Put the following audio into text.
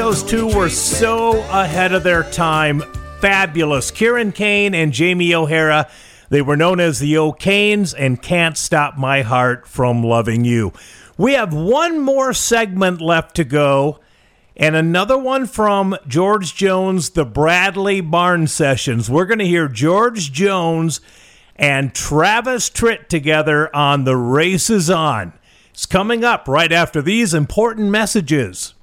those two were so ahead of their time. Fabulous. Kieran Kane and Jamie O'Hara. They were known as the O'Kanes and Can't Stop My Heart from Loving You. We have one more segment left to go, and another one from George Jones, the Bradley Barn Sessions. We're going to hear George Jones and Travis Tritt together on The Race Is On. It's coming up right after these important messages.